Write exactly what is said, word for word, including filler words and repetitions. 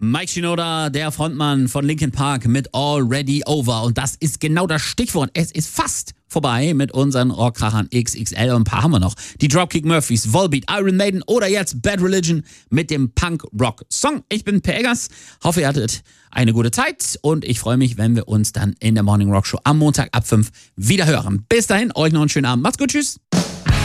Mike Shinoda, der Frontmann von Linkin Park mit Already Over. Und das ist genau das Stichwort. Es ist fast vorbei mit unseren Rockkrachern X X L. Und ein paar haben wir noch. Die Dropkick Murphys, Volbeat, Iron Maiden oder jetzt Bad Religion mit dem Punk-Rock-Song. Ich bin Per Eggers. Hoffe, ihr hattet eine gute Zeit. Und ich freue mich, wenn wir uns dann in der Morning Rock Show am Montag ab fünf wieder hören. Bis dahin, euch noch einen schönen Abend. Macht's gut, tschüss.